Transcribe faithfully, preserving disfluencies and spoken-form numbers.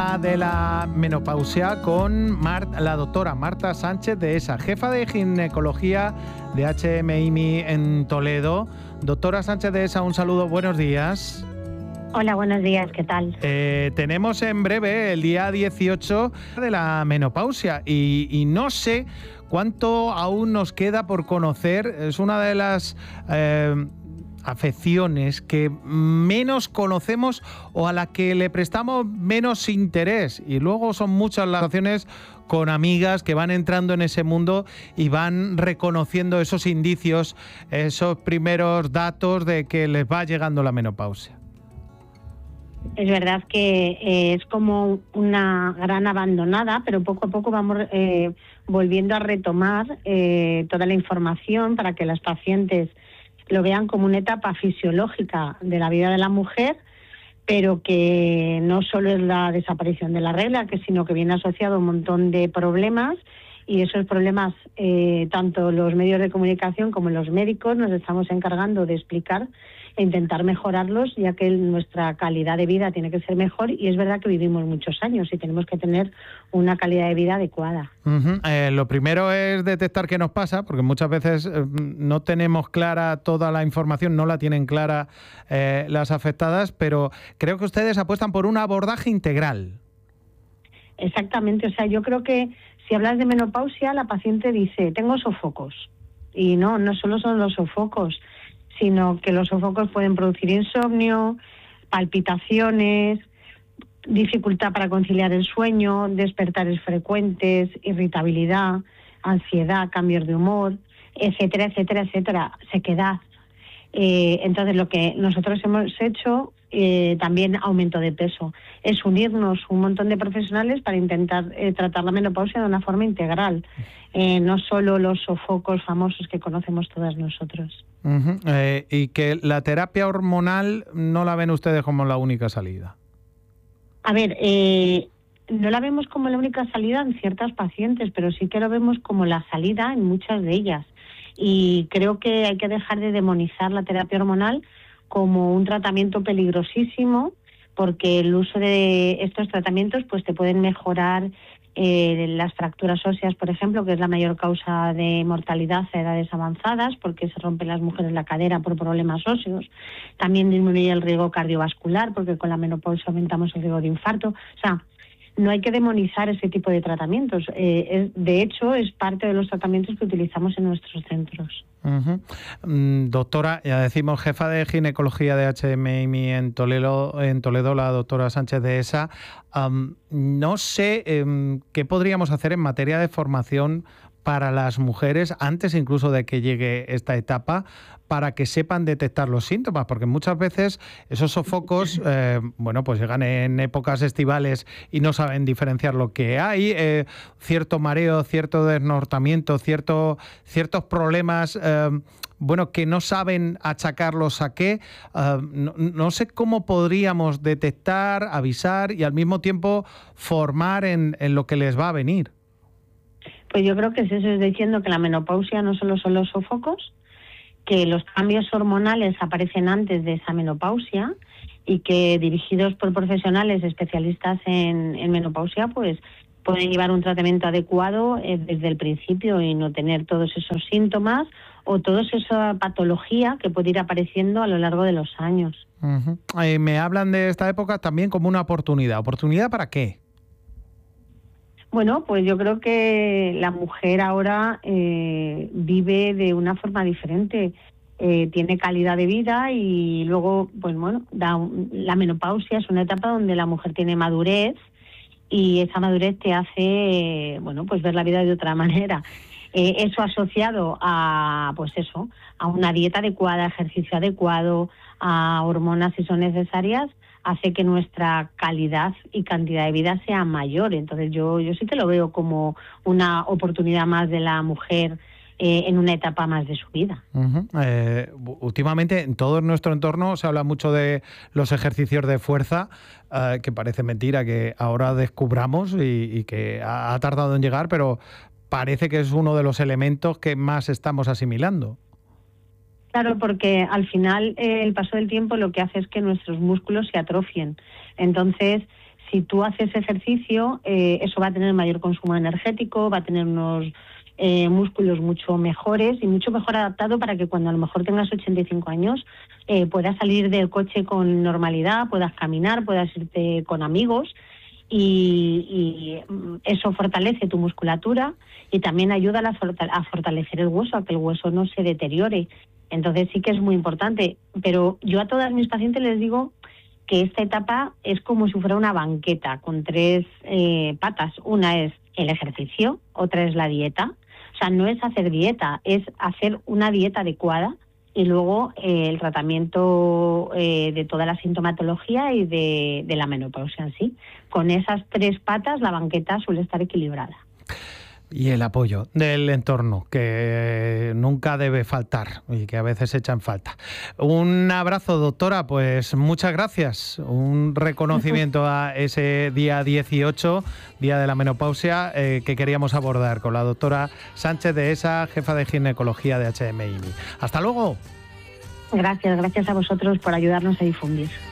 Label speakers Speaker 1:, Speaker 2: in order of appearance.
Speaker 1: día de la menopausia con Mar- la doctora Marta Sánchez Dehesa, jefa de ginecología de H M I M I en Toledo. Doctora Sánchez Dehesa, un saludo, buenos días.
Speaker 2: Hola, buenos días, ¿qué tal?
Speaker 1: Eh, tenemos en breve el día dieciocho de la menopausia y, y no sé cuánto aún nos queda por conocer. Es una de las eh, afecciones que menos conocemos o a la que le prestamos menos interés, y luego son muchas las relaciones con amigas que van entrando en ese mundo y van reconociendo esos indicios, esos primeros datos de que les va llegando la menopausia.
Speaker 2: Es verdad que eh, es como una gran abandonada, pero poco a poco vamos eh, volviendo a retomar eh, toda la información para que las pacientes lo vean como una etapa fisiológica de la vida de la mujer, pero que no solo es la desaparición de la regla, que sino que viene asociado a un montón de problemas, y esos problemas eh, tanto los medios de comunicación como los médicos nos estamos encargando de explicar e intentar mejorarlos, ya que nuestra calidad de vida tiene que ser mejor, y es verdad que vivimos muchos años y tenemos que tener una calidad de vida adecuada.
Speaker 1: Uh-huh. Eh, lo primero es detectar qué nos pasa, porque muchas veces eh, no tenemos clara toda la información, no la tienen clara eh, las afectadas, pero creo que ustedes apuestan por un abordaje integral.
Speaker 2: Exactamente, o sea, yo creo que si hablas de menopausia, la paciente dice, tengo sofocos, y no, no solo son los sofocos, sino que los sofocos pueden producir insomnio, palpitaciones, dificultad para conciliar el sueño, despertares frecuentes, irritabilidad, ansiedad, cambios de humor, etcétera, etcétera, etcétera, sequedad. Eh, entonces, lo que nosotros hemos hecho, eh, también aumento de peso, es unirnos un montón de profesionales para intentar eh, tratar la menopausia de una forma integral, eh, no solo los sofocos famosos que conocemos todas nosotros.
Speaker 1: Uh-huh. Eh, y que la terapia hormonal no la ven ustedes como la única salida.
Speaker 2: A ver, eh, no la vemos como la única salida en ciertas pacientes, pero sí que lo vemos como la salida en muchas de ellas. Y creo que hay que dejar de demonizar la terapia hormonal como un tratamiento peligrosísimo, porque el uso de estos tratamientos pues te pueden mejorar eh, las fracturas óseas, por ejemplo, que es la mayor causa de mortalidad a edades avanzadas, porque se rompen las mujeres la cadera por problemas óseos. También disminuye el riesgo cardiovascular, porque con la menopausia aumentamos el riesgo de infarto. O sea, no hay que demonizar ese tipo de tratamientos. Eh, es, de hecho, es parte de los tratamientos que utilizamos en nuestros centros.
Speaker 1: Uh-huh. Mm, doctora, ya decimos, jefa de ginecología de H M I M I en Toledo, en Toledo, la doctora Sánchez Dehesa. Um, no sé um, qué podríamos hacer en materia de formación para las mujeres, antes incluso de que llegue esta etapa, para que sepan detectar los síntomas, porque muchas veces esos sofocos, eh, bueno, pues llegan en épocas estivales y no saben diferenciar lo que hay, eh, cierto mareo, cierto desnortamiento, cierto, ciertos problemas, eh, bueno, que no saben achacarlos a qué. Uh, no, no sé cómo podríamos detectar, avisar y al mismo tiempo formar en, en lo que les va a venir.
Speaker 2: Pues yo creo que es eso, es diciendo que la menopausia no solo son los sofocos, que los cambios hormonales aparecen antes de esa menopausia y que dirigidos por profesionales especialistas en, en menopausia, pues pueden llevar un tratamiento adecuado eh, desde el principio y no tener todos esos síntomas o toda esa patología que puede ir apareciendo a lo largo de los años.
Speaker 1: Uh-huh. Eh, me hablan de esta época también como una oportunidad. ¿Oportunidad para qué?
Speaker 2: Bueno, pues yo creo que la mujer ahora eh, vive de una forma diferente, eh, tiene calidad de vida y luego, pues bueno, da un, la menopausia es una etapa donde la mujer tiene madurez y esa madurez te hace, eh, bueno, pues ver la vida de otra manera. Eh, eso asociado a, pues eso, a una dieta adecuada, ejercicio adecuado, a hormonas si son necesarias, hace que nuestra calidad y cantidad de vida sea mayor. Entonces yo, yo sí que lo veo como una oportunidad más de la mujer eh, en una etapa más de su vida.
Speaker 1: Uh-huh. Eh, últimamente en todo nuestro entorno se habla mucho de los ejercicios de fuerza, eh, que parece mentira que ahora descubramos y, y que ha, ha tardado en llegar, pero parece que es uno de los elementos que más estamos asimilando.
Speaker 2: Claro, porque al final eh, el paso del tiempo lo que hace es que nuestros músculos se atrofien. Entonces, si tú haces ejercicio, eh, eso va a tener mayor consumo energético, va a tener unos eh, músculos mucho mejores y mucho mejor adaptado para que cuando a lo mejor tengas ochenta y cinco años eh, puedas salir del coche con normalidad, puedas caminar, puedas irte con amigos. Y, y eso fortalece tu musculatura y también ayuda a fortalecer el hueso, a que el hueso no se deteriore. Entonces sí que es muy importante. Pero yo a todas mis pacientes les digo que esta etapa es como si fuera una banqueta con tres eh, patas. Una es el ejercicio, otra es la dieta. O sea, no es hacer dieta, es hacer una dieta adecuada. Y luego eh, el tratamiento eh, de toda la sintomatología y de, de la menopausia en sí. Con esas tres patas la banqueta suele estar equilibrada.
Speaker 1: Y el apoyo del entorno, que nunca debe faltar y que a veces echa en falta. Un abrazo, doctora, pues muchas gracias. Un reconocimiento a ese día dieciocho, día de la menopausia, eh, que queríamos abordar con la doctora Sánchez Dehesa, jefa de ginecología de H M I M I. Hasta luego.
Speaker 2: Gracias, gracias a vosotros por ayudarnos a difundir.